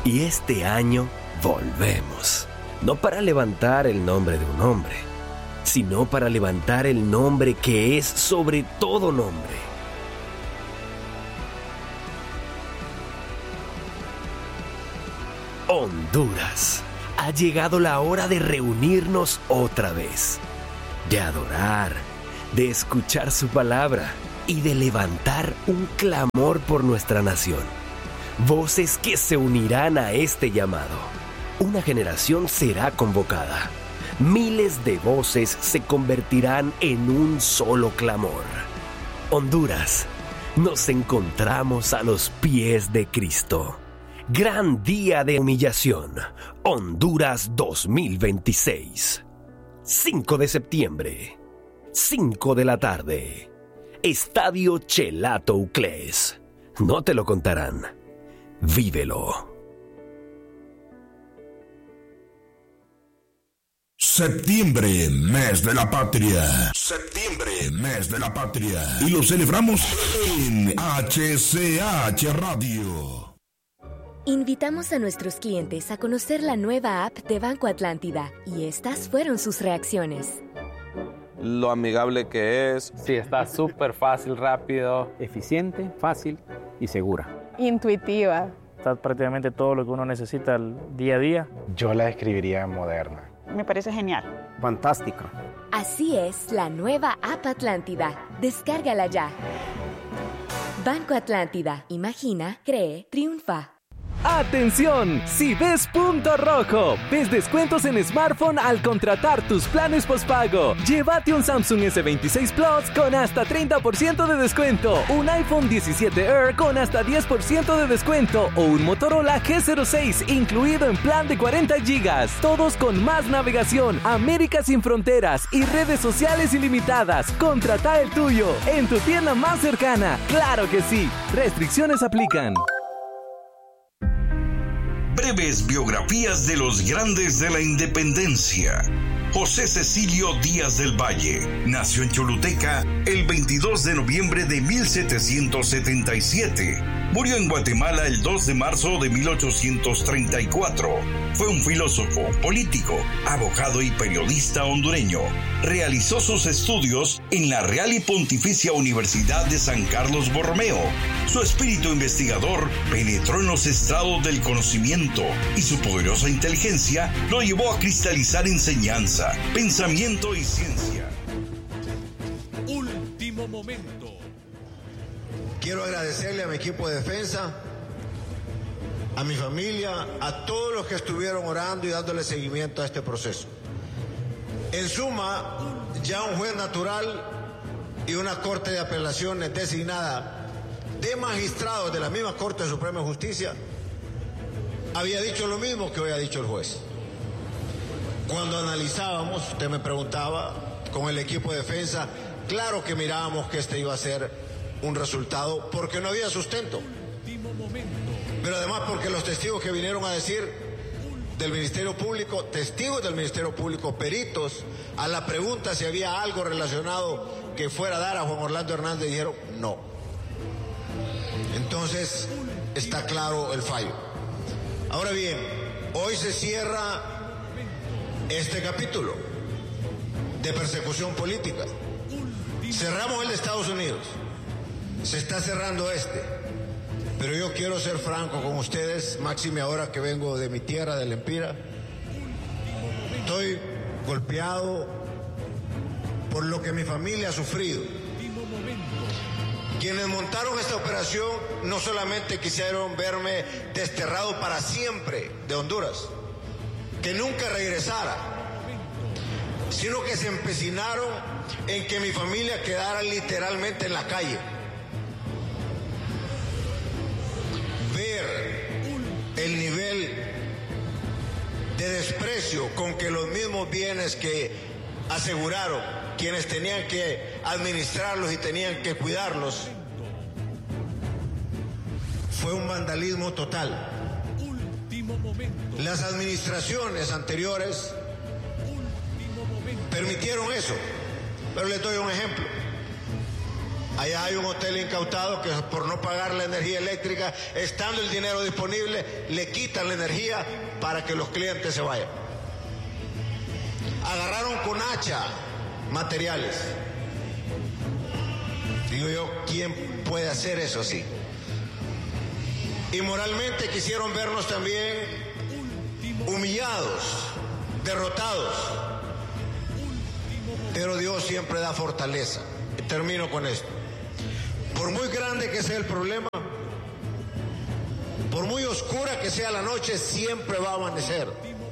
Y este año volvemos, no para levantar el nombre de un hombre, sino para levantar el nombre que es sobre todo nombre. Honduras. Ha llegado la hora de reunirnos otra vez, de adorar, de escuchar su palabra y de levantar un clamor por nuestra nación. Voces que se unirán a este llamado. Una generación será convocada. Miles de voces se convertirán en un solo clamor. Honduras, nos encontramos a los pies de Cristo. Gran día de humillación. Honduras 2026. 5 de septiembre. 5 de la tarde. Estadio Chelato Uclés. No te lo contarán. Vívelo. Septiembre, mes de la patria. Septiembre, mes de la patria. Y lo celebramos en HCH Radio. Invitamos a nuestros clientes a conocer la nueva app de Banco Atlántida y estas fueron sus reacciones. Lo amigable que es. Sí, está súper fácil, rápido, eficiente, fácil y segura. Intuitiva. Está prácticamente todo lo que uno necesita el día a día. Yo la describiría moderna. Me parece genial. Fantástico. Así es la nueva app Atlántida. Descárgala ya. Banco Atlántida. Imagina, cree, triunfa. ¡Atención! Si ves punto rojo, ves descuentos en smartphone al contratar tus planes postpago. Llévate un Samsung S26 Plus con hasta 30% de descuento, un iPhone 17 Air con hasta 10% de descuento o un Motorola G06 incluido en plan de 40 GB. Todos con más navegación, América sin fronteras y redes sociales ilimitadas. Contrata el tuyo en tu tienda más cercana. ¡Claro que sí! Restricciones aplican. Breves biografías de los grandes de la independencia. José Cecilio Díaz del Valle nació en Choluteca el 22 de noviembre de 1777. Murió en Guatemala el 2 de marzo de 1834. Fue un filósofo, político, abogado y periodista hondureño. Realizó sus estudios en la Real y Pontificia Universidad de San Carlos Borromeo. Su espíritu investigador penetró en los estrados del conocimiento y su poderosa inteligencia lo llevó a cristalizar enseñanza, pensamiento y ciencia. Último momento. Quiero agradecerle a mi equipo de defensa, a mi familia, a todos los que estuvieron orando y dándole seguimiento a este proceso. En suma, ya un juez natural y una corte de apelaciones designada de magistrados de la misma Corte Suprema de Justicia había dicho lo mismo que hoy ha dicho el juez. Cuando analizábamos, usted me preguntaba, con el equipo de defensa, claro que mirábamos que este iba a ser un resultado porque no había sustento. Pero además porque los testigos que vinieron a decir del Ministerio Público, testigos del Ministerio Público, peritos, a la pregunta si había algo relacionado que fuera a dar a Juan Orlando Hernández, dijeron no. Entonces está claro el fallo. Ahora bien, hoy se cierra este capítulo de persecución política. Cerramos el de Estados Unidos. Se está cerrando este, pero yo quiero ser franco con ustedes, máxime ahora que vengo de mi tierra, del Empira. Estoy golpeado por lo que mi familia ha sufrido. Quienes montaron esta operación no solamente quisieron verme desterrado para siempre de Honduras, que nunca regresara, sino que se empecinaron en que mi familia quedara literalmente en la calle. El nivel de desprecio con que los mismos bienes que aseguraron quienes tenían que administrarlos y tenían que cuidarlos fue un vandalismo total. Las administraciones anteriores permitieron eso, pero les doy un ejemplo. Allá hay un hotel incautado que por no pagar la energía eléctrica, estando el dinero disponible, le quitan la energía para que los clientes se vayan. Agarraron con hacha materiales. Digo yo, ¿quién puede hacer eso así? Y moralmente quisieron vernos también humillados, derrotados. Pero Dios siempre da fortaleza. Y termino con esto. Por muy grande que sea el problema, por muy oscura que sea la noche, siempre va a amanecer.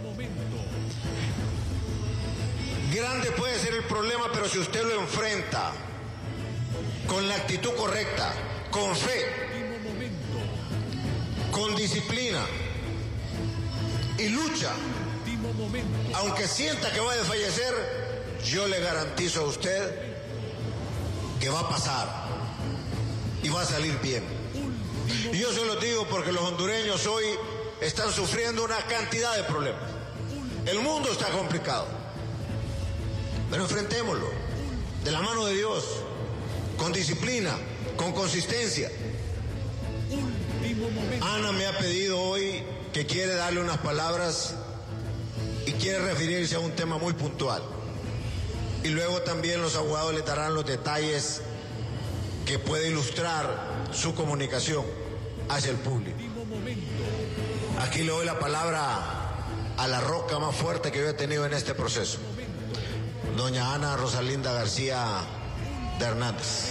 Grande puede ser el problema, pero si usted lo enfrenta con la actitud correcta, con fe, con disciplina y lucha, aunque sienta que va a desfallecer, yo le garantizo a usted que va a pasar y va a salir bien. Y yo se lo digo porque los hondureños hoy están sufriendo una cantidad de problemas. El mundo está complicado, pero enfrentémoslo de la mano de Dios, con disciplina, con consistencia. Ana me ha pedido hoy que quiere darle unas palabras y quiere referirse a un tema muy puntual. Y luego también los abogados le darán los detalles que puede ilustrar su comunicación hacia el público. Aquí le doy la palabra a la roca más fuerte que yo he tenido en este proceso, doña Ana Rosalinda García de Hernández.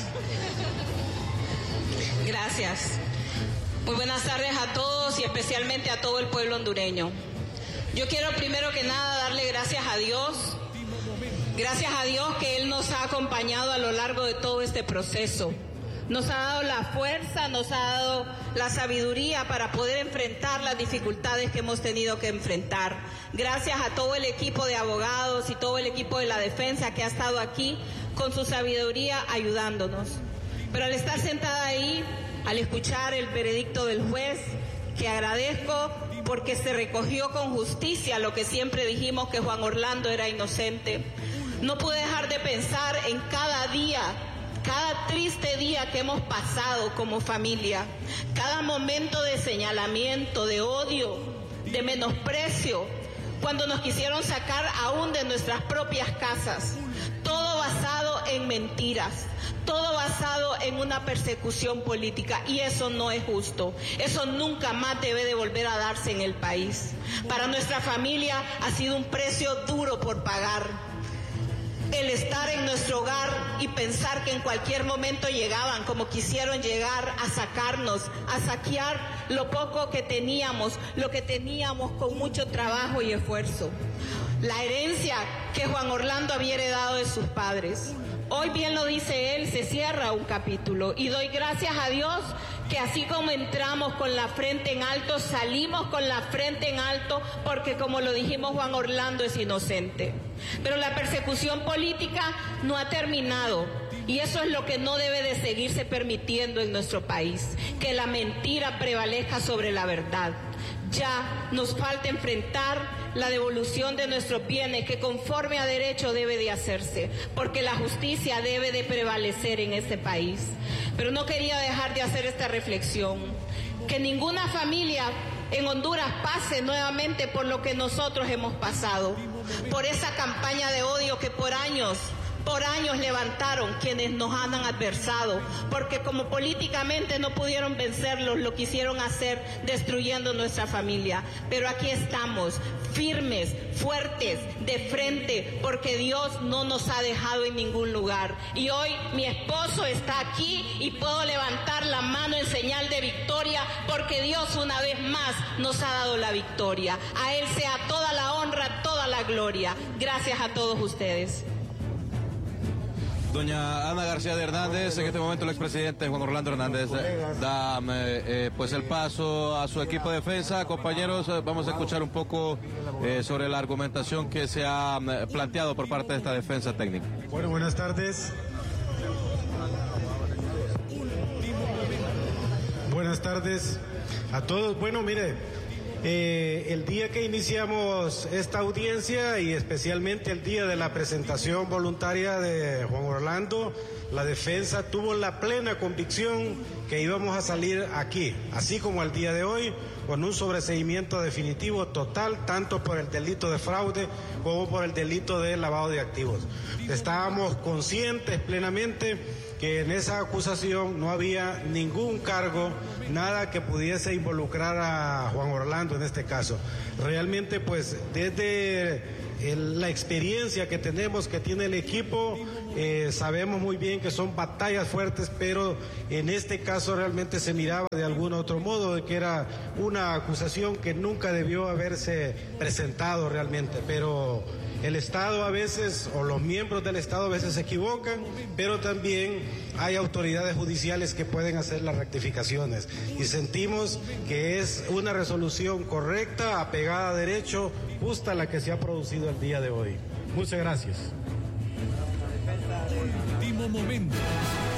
Gracias. Muy buenas tardes a todos y especialmente a todo el pueblo hondureño. Yo quiero primero que nada darle gracias a Dios. Gracias a Dios que Él nos ha acompañado a lo largo de todo este proceso. Nos ha dado la fuerza, nos ha dado la sabiduría para poder enfrentar las dificultades que hemos tenido que enfrentar. Gracias a todo el equipo de abogados y todo el equipo de la defensa que ha estado aquí con su sabiduría ayudándonos. Pero al estar sentada ahí, al escuchar el veredicto del juez, que agradezco porque se recogió con justicia lo que siempre dijimos, que Juan Orlando era inocente, no pude dejar de pensar en cada día, cada triste día que hemos pasado como familia, cada momento de señalamiento, de odio, de menosprecio, cuando nos quisieron sacar aún de nuestras propias casas, todo basado en mentiras, todo basado en una persecución política, y eso no es justo. Eso nunca más debe de volver a darse en el país. Para nuestra familia ha sido un precio duro por pagar. El estar en nuestro hogar y pensar que en cualquier momento llegaban, como quisieron llegar, a sacarnos, a saquear lo poco que teníamos, lo que teníamos con mucho trabajo y esfuerzo. La herencia que Juan Orlando había heredado de sus padres. Hoy, bien lo dice él, se cierra un capítulo y doy gracias a Dios que así como entramos con la frente en alto, salimos con la frente en alto, porque como lo dijimos, Juan Orlando es inocente. Pero la persecución política no ha terminado y eso es lo que no debe de seguirse permitiendo en nuestro país, que la mentira prevalezca sobre la verdad. Ya nos falta enfrentar la devolución de nuestros bienes, que conforme a derecho debe de hacerse, porque la justicia debe de prevalecer en este país. Pero no quería dejar de hacer esta reflexión, que ninguna familia en Honduras pase nuevamente por lo que nosotros hemos pasado, por esa campaña de odio que por años levantaron quienes nos han adversado, porque como políticamente no pudieron vencerlos, lo quisieron hacer destruyendo nuestra familia. Pero aquí estamos, firmes, fuertes, de frente, porque Dios no nos ha dejado en ningún lugar. Y hoy mi esposo está aquí y puedo levantar la mano en señal de victoria, porque Dios una vez más nos ha dado la victoria. A Él sea toda la honra, toda la gloria. Gracias a todos ustedes. Doña Ana García de Hernández, en este momento el expresidente Juan Orlando Hernández da pues el paso a su equipo de defensa. Compañeros, vamos a escuchar un poco sobre la argumentación que se ha planteado por parte de esta defensa técnica. Bueno, buenas tardes. Buenas tardes a todos. Bueno, mire, El día que iniciamos esta audiencia y especialmente el día de la presentación voluntaria de Juan Orlando, la defensa tuvo la plena convicción que íbamos a salir aquí, así como el día de hoy, con un sobreseimiento definitivo total, tanto por el delito de fraude como por el delito de lavado de activos. Estábamos conscientes plenamente que en esa acusación no había ningún cargo, nada que pudiese involucrar a Juan Orlando en este caso. Realmente, pues, desde la experiencia que tenemos, que tiene el equipo, sabemos muy bien que son batallas fuertes, pero en este caso realmente se miraba de algún otro modo, de que era una acusación que nunca debió haberse presentado realmente, pero el Estado a veces, o los miembros del Estado a veces se equivocan, pero también hay autoridades judiciales que pueden hacer las rectificaciones. Y sentimos que es una resolución correcta, apegada a derecho, justa la que se ha producido el día de hoy. Muchas gracias. Último momento.